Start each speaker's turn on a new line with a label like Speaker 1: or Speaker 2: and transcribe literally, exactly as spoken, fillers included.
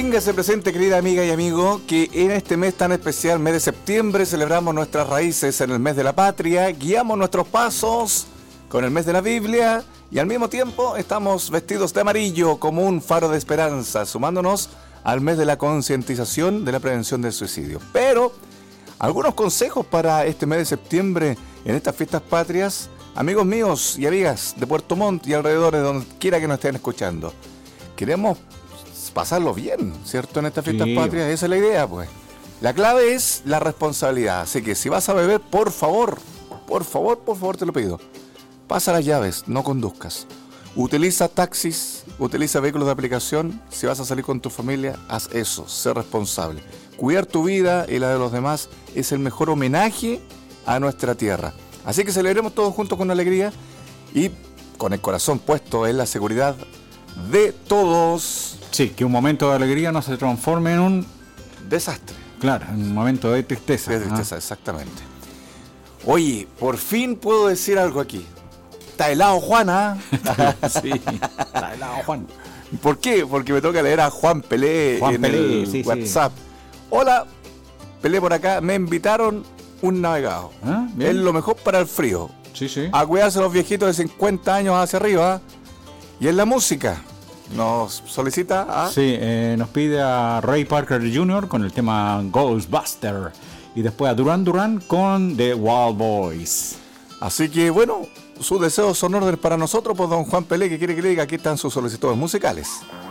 Speaker 1: Téngase presente, querida amiga y amigo, que en este mes tan especial, mes de septiembre, celebramos nuestras raíces en el mes de la patria, guiamos nuestros pasos con el mes de la Biblia y al mismo tiempo estamos vestidos de amarillo como un faro de esperanza, sumándonos al mes de la concientización de la prevención del suicidio. Pero algunos consejos para este mes de septiembre en estas fiestas patrias, amigos míos y amigas de Puerto Montt y alrededores, donde quiera que nos estén escuchando. Queremos pasarlo bien, ¿cierto? En estas fiestas sí. patrias, esa es la idea, pues. La clave es la responsabilidad, así que si vas a beber, por favor, por favor, por favor te lo pido, pasa las llaves, no conduzcas. Utiliza taxis, utiliza vehículos de aplicación. Si vas a salir con tu familia, haz eso, sé responsable. Cuidar tu vida y la de los demás es el mejor homenaje a nuestra tierra. Así que celebremos todos juntos con alegría y con el corazón puesto en la seguridad de todos.
Speaker 2: Sí, que un momento de alegría no se transforme en un
Speaker 1: desastre.
Speaker 2: Claro, en un momento de tristeza.
Speaker 1: De tristeza, ah. exactamente. Oye, por fin puedo decir algo aquí. Está helado Juan, ¿ah?
Speaker 2: Sí, está helado Juan.
Speaker 1: ¿Por qué? Porque me toca leer a Juan Pelé
Speaker 2: Juan
Speaker 1: en
Speaker 2: Pelé,
Speaker 1: el
Speaker 2: sí,
Speaker 1: WhatsApp. Sí. Hola, Pelé por acá. Me invitaron un navegado. ¿Ah? Es lo mejor para el frío.
Speaker 2: Sí, sí.
Speaker 1: A cuidarse los viejitos de cincuenta años hacia arriba. Y en la música nos solicita a...
Speaker 2: Sí, eh, nos pide a Ray Parker junior con el tema Ghostbuster. Y después a Duran Duran con The Wild Boys.
Speaker 1: Así que bueno, sus deseos son órdenes para nosotros, pues don Juan Pelé, que quiere que le diga, aquí están sus solicitudes musicales.